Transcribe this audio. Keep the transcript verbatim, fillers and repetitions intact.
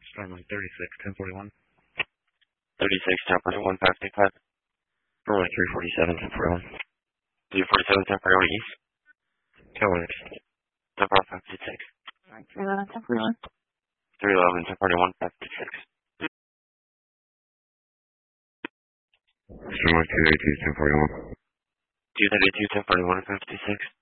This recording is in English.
Starting thirty-six, ten forty-one. thirty-six, ten forty-one, five six five. Runway three forty-seven, ten forty-one. three forty-seven, ten forty-one east. Tailwind. ten forty-one, five six six. three eleven, ten forty-one. three eleven, ten forty-one, five six six. Starting two thirty-two, ten forty-one. two thirty-two, ten forty-one, five two six.